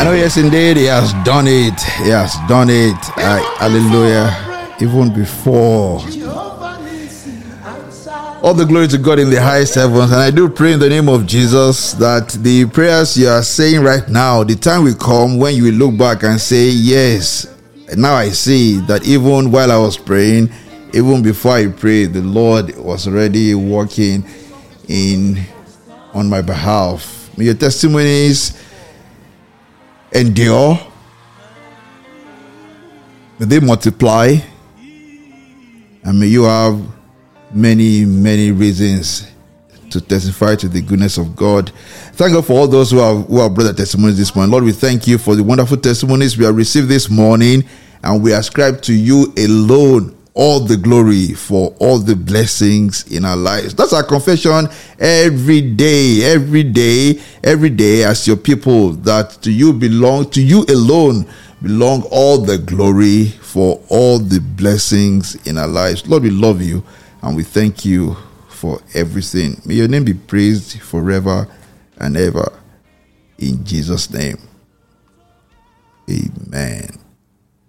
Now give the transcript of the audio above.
I know, yes, indeed, He has done it. He has done it. Hallelujah. Even before. All the glory to God in the highest heavens. And I do pray in the name of Jesus that the prayers you are saying right now, the time will come when you will look back and say, yes, now I see that even while I was praying, even before I prayed, the Lord was already working on my behalf. May your testimonies endure. May they multiply. And may you have many, many reasons to testify to the goodness of God. Thank God for all those who have brought their testimonies this morning. Lord, we thank you for the wonderful testimonies we have received this morning, and we ascribe to you alone all the glory for all the blessings in our lives. That's our confession every day as your people, that to you alone belong all the glory for all the blessings in our lives. Lord, we love you and we thank you for everything. May your name be praised forever and ever. In Jesus' name, amen.